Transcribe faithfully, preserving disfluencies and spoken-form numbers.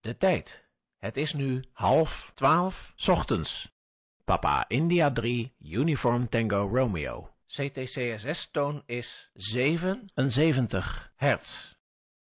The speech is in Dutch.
De tijd. Het is nu half twaalf 's ochtends. Papa India drie, Uniform Tango Romeo. C T C S S-toon is zevenenzeventig hertz.